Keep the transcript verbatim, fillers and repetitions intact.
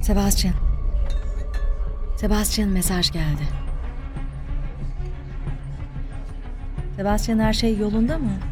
Sebastian. Sebastian, mesaj geldi. Sebastian, her şey yolunda mı?